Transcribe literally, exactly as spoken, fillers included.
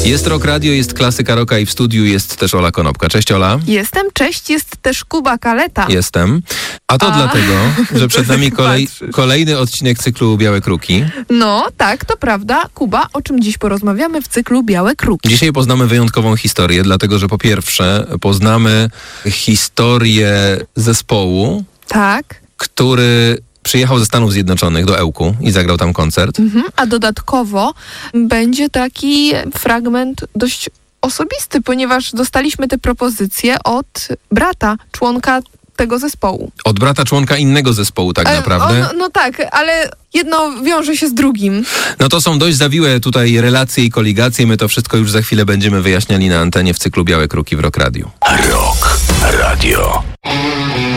Jest Rock Radio, jest klasyka rocka i w studiu jest też Ola Konopka. Cześć Ola. Jestem, cześć, jest też Kuba Kaleta. Jestem. A to A. dlatego, że przed nami kolej, kolejny odcinek cyklu Białe Kruki. No, tak, to prawda. Kuba, o czym dziś porozmawiamy w cyklu Białe Kruki? Dzisiaj poznamy wyjątkową historię, dlatego że po pierwsze poznamy historię zespołu, Tak. który przyjechał ze Stanów Zjednoczonych do Ełku i zagrał tam koncert. Mhm. A dodatkowo będzie taki fragment dość osobisty, ponieważ dostaliśmy te propozycje od brata, członka tego zespołu. Od brata członka innego zespołu tak E, naprawdę. O, no, no tak, ale jedno wiąże się z drugim. No to są dość zawiłe tutaj relacje i koligacje. My to wszystko już za chwilę będziemy wyjaśniali na antenie w cyklu Białe Kruki w Rock Radio. Rock Radio.